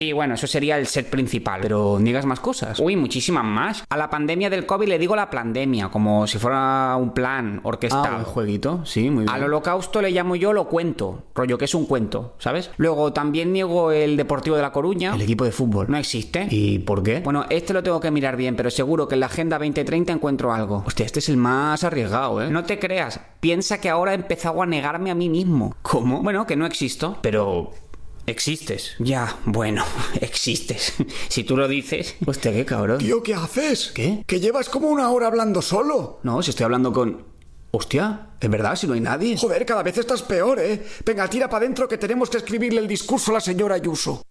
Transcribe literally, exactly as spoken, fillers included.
Y bueno, eso sería el set principal, pero digas más cosas. Uy, muchísimas más. A la pandemia del COVID le digo la plandemia, como si fuera un plan orquestado. Ah, un jueguito, sí, muy bien. Al holocausto le llamo yo lo cuento, rollo que es un cuento, ¿sabes? Luego también niego el Deportivo de La Coruña. El equipo de fútbol. No existe. ¿Y por qué? Bueno, este lo tengo que mirar bien, pero seguro que en la Agenda veinte treinta encuentro algo. Hostia, este es el más arriesgado, ¿eh? No te creas, piensa que ahora he empezado a negarme a mí mismo. ¿Cómo? Bueno, que no existo. Pero... existes. Ya, bueno, existes. Si tú lo dices. Hostia, qué cabrón. Tío, ¿qué haces? ¿Qué? Que llevas como una hora hablando solo. No, si estoy hablando con... Hostia, es verdad, si no hay nadie. Joder, cada vez estás peor, ¿eh? Venga, tira para adentro que tenemos que escribirle el discurso a la señora Ayuso.